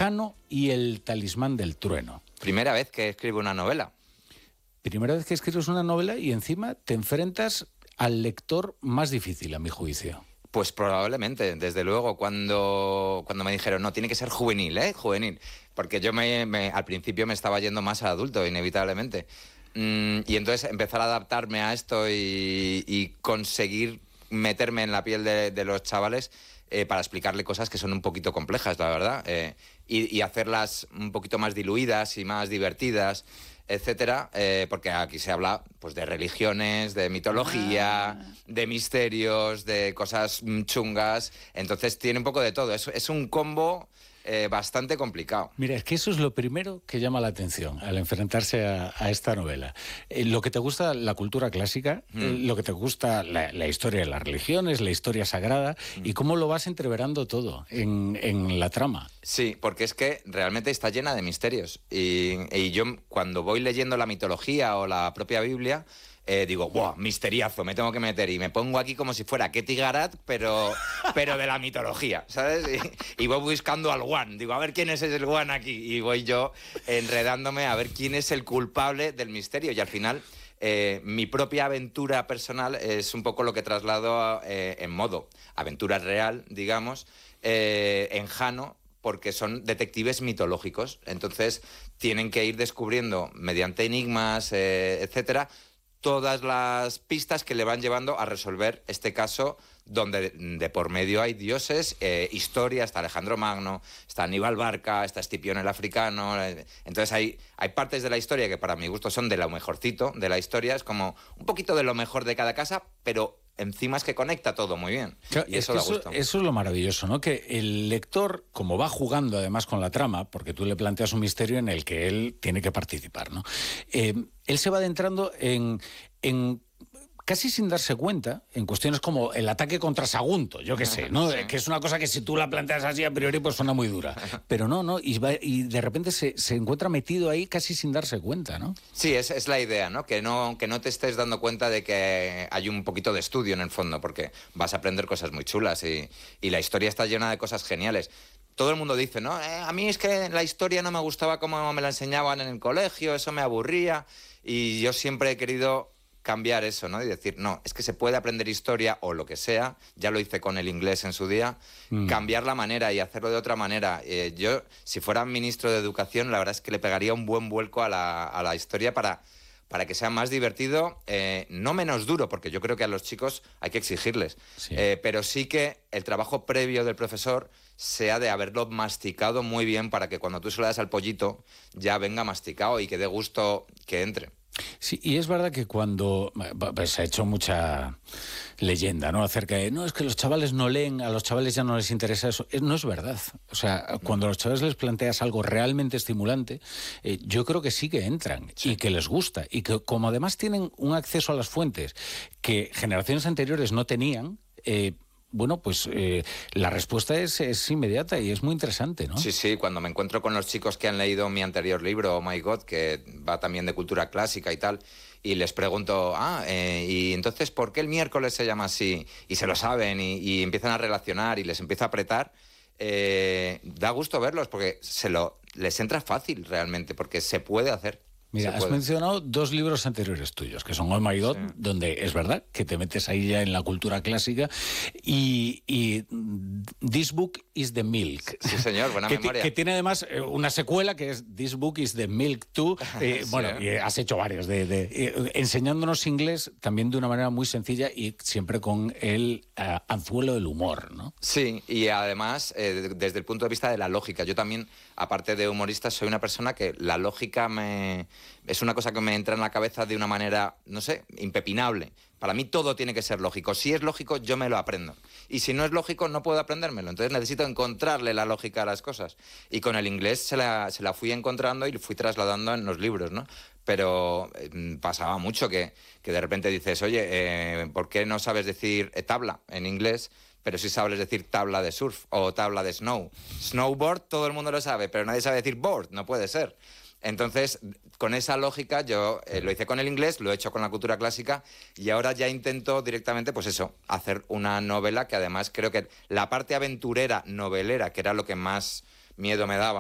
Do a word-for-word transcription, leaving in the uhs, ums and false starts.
Jano y el talismán del trueno. Primera vez que escribo una novela. Primera vez que escribes una novela y encima te enfrentas al lector más difícil, a mi juicio. Pues probablemente, desde luego, cuando, cuando me dijeron, no, tiene que ser juvenil, ¿eh? Juvenil. Porque yo me, me, al principio me estaba yendo más al adulto, inevitablemente. Mm, y entonces empezar a adaptarme a esto y, y conseguir meterme en la piel de, de los chavales eh, para explicarle cosas que son un poquito complejas, la verdad. Eh, y, y hacerlas un poquito más diluidas y más divertidas, etcétera, eh, porque aquí se habla pues de religiones, de mitología, ah. de misterios, de cosas chungas, entonces tiene un poco de todo, es, es un combo eh, bastante complicado. Mira, es que eso es lo primero que llama la atención al enfrentarse a, a esta novela. Eh, lo que te gusta la cultura clásica, mm. eh, lo que te gusta la, la historia de las religiones, la historia sagrada, mm. y cómo lo vas entreverando todo en, en la trama. Sí, porque es que realmente está llena de misterios. Y, y yo cuando voy leyendo la mitología o la propia Biblia, eh, digo, ¡buah, misteriazo! Me tengo que meter. Y me pongo aquí como si fuera Ketty Garat, pero, pero de la mitología, ¿sabes? Y, y voy buscando al One. Digo, a ver quién es el One aquí. Y voy yo enredándome a ver quién es el culpable del misterio. Y al final, eh, mi propia aventura personal es un poco lo que traslado eh, en modo aventura real, digamos, eh, en Jano, porque son detectives mitológicos, entonces tienen que ir descubriendo mediante enigmas, eh, etcétera, todas las pistas que le van llevando a resolver este caso donde de, de por medio hay dioses, eh, historia, está Alejandro Magno, está Aníbal Barca, está Escipión el africano, eh, entonces hay, hay partes de la historia que para mi gusto son de lo mejorcito de la historia, es como un poquito de lo mejor de cada casa, pero encima es que conecta todo muy bien. Claro, y eso, eso, eso es lo maravilloso, ¿no? Que el lector, como va jugando además con la trama, porque tú le planteas un misterio en el que él tiene que participar, ¿no? Eh, él se va adentrando en, en casi sin darse cuenta, en cuestiones como el ataque contra Sagunto, yo qué sé, ¿no? Sí. Que es una cosa que si tú la planteas así a priori pues suena muy dura. Pero no, ¿no? Y, va, y de repente se, se encuentra metido ahí casi sin darse cuenta, ¿no? Sí, es, es la idea, ¿no? Que, ¿no? que no te estés dando cuenta de que hay un poquito de estudio en el fondo, porque vas a aprender cosas muy chulas y, y la historia está llena de cosas geniales. Todo el mundo dice, ¿no? Eh, a mí es que la historia no me gustaba como me la enseñaban en el colegio, eso me aburría, y yo siempre he querido cambiar eso, ¿no? Y decir, no, es que se puede aprender historia o lo que sea, ya lo hice con el inglés en su día, mm. cambiar la manera y hacerlo de otra manera. Eh, yo, si fuera ministro de Educación, la verdad es que le pegaría un buen vuelco a la, a la historia para, para que sea más divertido, eh, no menos duro, porque yo creo que a los chicos hay que exigirles, sí. eh, pero sí que el trabajo previo del profesor sea de haberlo masticado muy bien para que cuando tú se lo das al pollito ya venga masticado y que dé gusto que entre. Sí, y es verdad que cuando pues, se ha hecho mucha leyenda, ¿no? Acerca de, no, es que los chavales no leen, a los chavales ya no les interesa eso. No es verdad. O sea, cuando a los chavales les planteas algo realmente estimulante, eh, yo creo que sí que entran, sí. y que les gusta. Y que como además tienen un acceso a las fuentes que generaciones anteriores no tenían, eh, bueno, pues eh, la respuesta es, es inmediata y es muy interesante, ¿no? Sí, sí, cuando me encuentro con los chicos que han leído mi anterior libro, Oh My God, que va también de cultura clásica y tal, y les pregunto, ah, eh, y entonces, ¿por qué el miércoles se llama así? Y se lo saben y, y empiezan a relacionar y les empieza a apretar. Eh, da gusto verlos porque se lo, les entra fácil realmente, porque se puede hacer. Mira, has mencionado dos libros anteriores tuyos, que son Oh My God, sí. donde es verdad que te metes ahí ya en la cultura clásica, y, y This Book is the Milk. Sí, señor, buena que, memoria. Que tiene además una secuela que es This Book is the Milk Too. Eh, sí. Bueno, y has hecho varios, de, de, eh, enseñándonos inglés también de una manera muy sencilla y siempre con el uh, anzuelo del humor, ¿no? Sí, y además, eh, desde el punto de vista de la lógica, yo también, aparte de humorista, soy una persona que la lógica me... es una cosa que me entra en la cabeza de una manera, no sé, impepinable. Para mí todo tiene que ser lógico. Si es lógico, yo me lo aprendo. Y si no es lógico, no puedo aprendérmelo. Entonces necesito encontrarle la lógica a las cosas. Y con el inglés se la, se la fui encontrando y fui trasladando en los libros, ¿no? Pero eh, pasaba mucho que, que de repente dices, oye, eh, ¿por qué no sabes decir eh, tabla en inglés? Pero sí sabes decir tabla de surf o tabla de snow. Snowboard todo el mundo lo sabe, pero nadie sabe decir board. No puede ser. Entonces, con esa lógica, yo eh, lo hice con el inglés, lo he hecho con la cultura clásica y ahora ya intento directamente, pues eso, hacer una novela que además creo que la parte aventurera, novelera, que era lo que más miedo me daba,